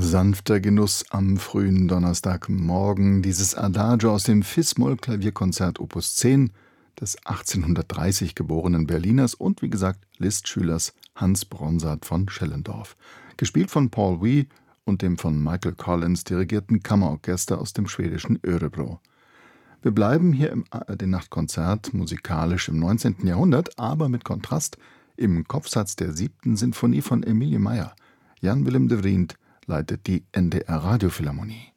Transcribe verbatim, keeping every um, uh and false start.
Sanfter Genuss am frühen Donnerstagmorgen, dieses Adagio aus dem Fis-Moll-Klavierkonzert Opus zehn des achtzehnhundertdreißig geborenen Berliners und wie gesagt Liszt-Schülers Hans Bronsart von Schellendorf, gespielt von Paul Wee und dem von Michael Collins dirigierten Kammerorchester aus dem schwedischen Örebro. Wir bleiben hier im A R D-Nachtkonzert musikalisch im neunzehnten Jahrhundert, aber mit Kontrast im Kopfsatz der siebten Sinfonie von Emilie Meyer. Jan Willem de Vriend leitet die N D R Radiophilharmonie.